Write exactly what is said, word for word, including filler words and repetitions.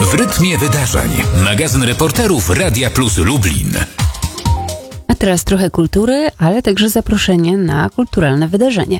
W rytmie wydarzeń. Magazyn reporterów Radia Plus Lublin. A teraz trochę kultury, ale także zaproszenie na kulturalne wydarzenie.